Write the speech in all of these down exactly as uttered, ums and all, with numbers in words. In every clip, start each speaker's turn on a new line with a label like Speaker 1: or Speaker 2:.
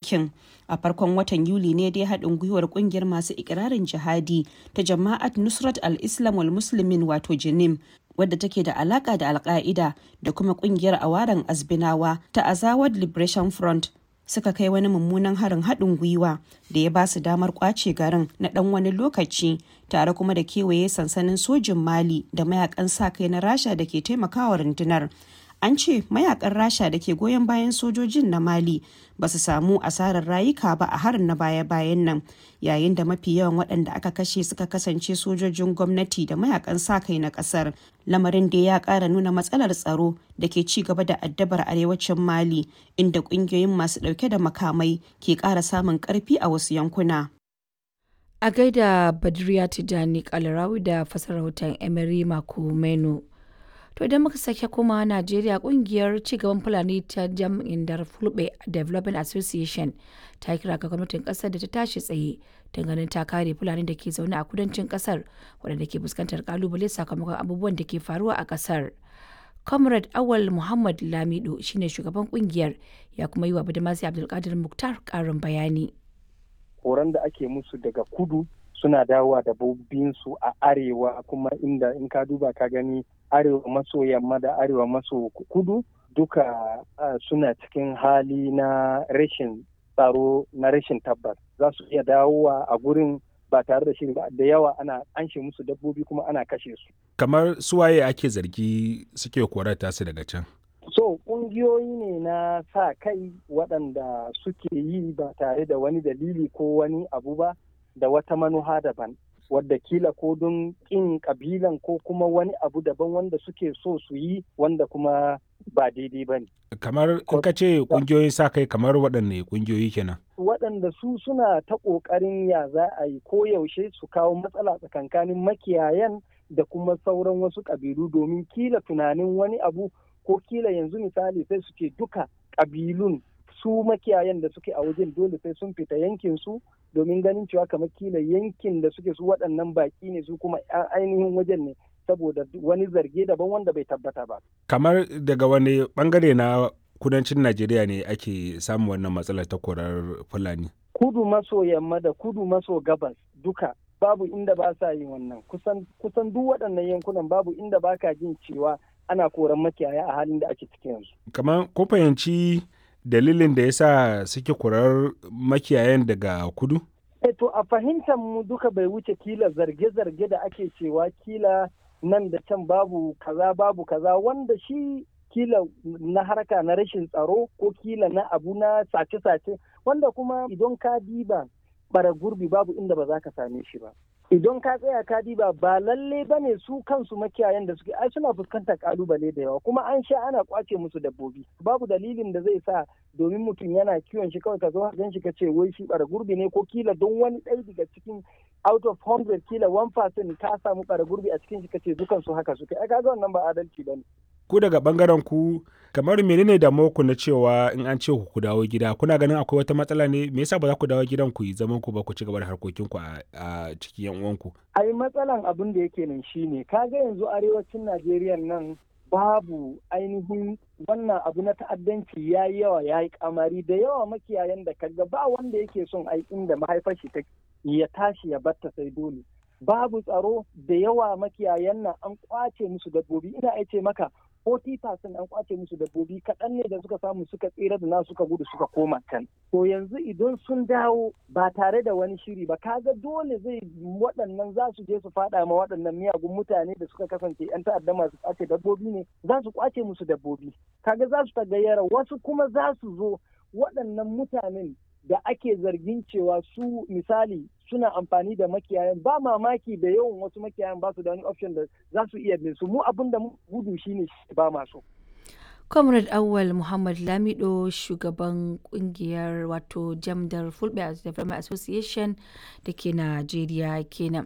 Speaker 1: yankin. A farkon watan Yuli ne dai haɗin gwiwar ƙungiyar masu ikirarin jihadi ta Jama'at Nusrat al-Islam wal Muslimin wato Jinim, wadda take da alaka da Al-Qaida da kuma ƙungiyar Awaran Azbinawa ta Azawad Liberation Front suka kai wani mummunan harin haɗin gwiwa da ya ba su damar ƙwace garin na ɗan wani lokaci, tare kuma da kewaye sansanin sojin Mali da mayakan sa kai na Rasha da ke taimakawa rundunar. An ce mayakan Rasha da ke goyon bayan sojojin na Mali ba su samu asarar rayuka ba a harin na baya-bayan nan, yayin da mafi yawan waɗanda aka kashe suka kasance sojojin gwamnati da mayakan sa-kai na ƙasar. Lamarin da ya ƙara nuna matsalar tsaro da ke ci gaba da addabar arewacin Mali, inda ƙungiyoyin masu ɗauke da makamai ke ƙara samun ƙarfi a wasu yankuna.
Speaker 2: A gaida Badriya Tijani Kalarawi da fassarar rahoton Emery Makumenu. To idan muka sake kuma Najeriya, kungiyar cigaban Fulani ta Jam'in Dar Fulbe Development Association ta kira ga gwamnatin kasar da ta tashi tsaye don ganin ta kare Fulani da ke zaune a kudancin kasar waɗanda ke fuskantar kalubale sakamakon abubuwan da ke faruwa a kasar. Comrade Awal Muhammad Lamido shine shugaban kungiyar, ya kuma yi wa Badamasi Abdulkadir Muktar karin bayani.
Speaker 3: Horon da ake musu daga kudu suna dawowa da su a arewa, kuma inda in ka duba ka gani arewa maso yamma da arewa maso kudu duka uh, suna cikin hali na rashin tsaro, na rashin tabbas. Za su iya dawowa a gurin ba tare da shiri ba, da yawa ana anshe musu dabbobi kuma ana kashe su.
Speaker 4: Kamar suwaye ake zargi suke korata su daga can?
Speaker 3: So ƙungiyoyi ne na sa kai waɗanda suke yi ba tare da wani dalili ko wani abu ba, da wata manuha daban, wadda kila ko don ƙin ƙabilan ko kuma wani abu daban wanda suke so su yi wanda kuma ba daidai ba ne.
Speaker 4: Kamar in ka ce ƙungiyoyin sa kai, kamar waɗanne ƙungiyoyi kenan?
Speaker 3: Waɗanda su suna ta ƙoƙarin ya za a yi ko yaushe su kawo matsala tsakankanin makiyayan da kuma sauran wasu ƙabilu, domin kila tunanin wani abu, ko kila yanzu misali sai su ce duka ƙabilun su makiyayan da suke a wajen dole sai sun fita yankin su, domin ganin cewa kamar kila yankin da suke su waɗannan baƙi ne, su kuma ainihin wajen ne, saboda wani zarge daban wanda bai tabbata ba.
Speaker 4: Kamar daga wani bangare na kudancin Najeriya ne ake samun wannan matsalar ta korar Fulani?
Speaker 3: Kudu maso yamma da kudu maso gabas duka babu inda ba sa yin wannan. Kusan kusan duk waɗannan yankunan babu inda ba ka jin cewa ana koran makiyaya a halin da ake cikin yanzu.
Speaker 4: Kamar ko fahimci dalilin da yasa suke korar makiyayan daga kudu?
Speaker 3: E to a fahimtar mu duka bai wuce kila zarge-zarge da ake cewa kila nan da can babu kaza babu kaza, wanda shi kila na harka na rashin tsaro ko kila na abu na sace-sace, wanda kuma idan ka diba bara gurbi babu inda ba za ka same shi ba. Idan ka tsaya ka diba ba lalle ba ne su kansu makiyayan da suke ai suna fuskantar kalubale da yawa, kuma an sha ana kwace musu dabbobi. Babu dalilin da zai sa domin mutum yana kiwon shi kawai ka zo gan shi ka ce wai shi bara gurbi ne, ko kila don wani ɗaya daga cikin out of hundred kila one percent ka samu bara gurbi a cikin shi ka ce dukan su haka suke. Ai kaga wannan ba adalci bane.
Speaker 4: Ku daga bangaren ku kamar menene damuwar ku na cewa in an ce ku dawo gida, kuna ganin akwai wata matsala ne? Me yasa ba za ku dawo gidan ku yi zaman ku ba, ku ci gaba da harkokin ku a cikin yan uwanku?
Speaker 3: Ai matsalan abin da yake nan shine kaga yanzu arewacin Najeriya nan babu ainihin wannan abu na ta'addanci ya yi yawa, ya yi kamari da yawa. Makiyayan da kaga ba wanda yake son ai inda mahaifar shi ta ya tashi ya batta sai dole. Babu tsaro da yawa, makiyayan nan an kwace musu dabbobi. Ina aice maka forty percent an kwace musu dabbobi, kaɗan ne da suka samu suka tsira da na suka gudu suka koma can. To yanzu idan sun dawo ba tare da wani shiri ba, kaga dole zai waɗannan za su je su faɗa ma waɗannan miyagun mutane da suka kasance yan ta'adda masu kwace dabbobi ne, za su kwace musu dabbobi. Kaga za su tagayyara, wasu kuma za su zo waɗannan mutanen da ake zargin cewa su misali suna amfani da makiyayan, ba mamaki da yawan wasu makiyayan ba su da wani option da za su iya bin su. Mu abin da gudu shine ba masu.
Speaker 2: Comrade Awal Muhammad Lamido, shugaban kungiyar wato Jamdar Fulbe Development Association da ke Najeriya kenan.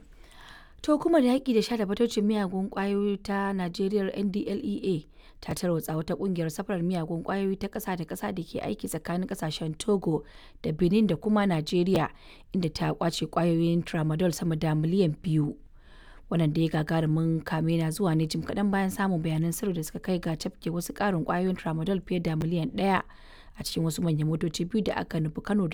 Speaker 2: To kuma da yaƙi da sha da fatocin miyagun ƙwayoyi ta Najeriya N D L E A ta tarwatsa wata ƙungiyar safarar miyagun ƙwayoyi ta ƙasa da ƙasa da ke aiki tsakanin ƙasashen Togo da Benin da kuma Najeriya, inda ta ƙwace ƙwayoyin tramadol sama da miliyan biyu. Wannan da ya gagarumin kame na zuwa ne jim kaɗan bayan samun bayanan sirri da suka kai ga tafke wasu ƙarin ƙwayoyin tramadol fiye da miliyan ɗaya a cikin wasu manyan motoci biyu da aka nufi Kano